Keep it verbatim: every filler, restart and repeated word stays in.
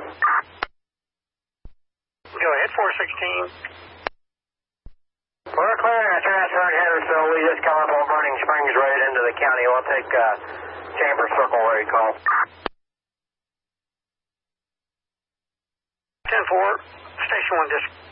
Go ahead, four sixteen. We're clearing a transfer in Hendersonville. We just come up on Burning Springs right into the county. We'll take uh, Chambers Circle where you call. ten four, station one district.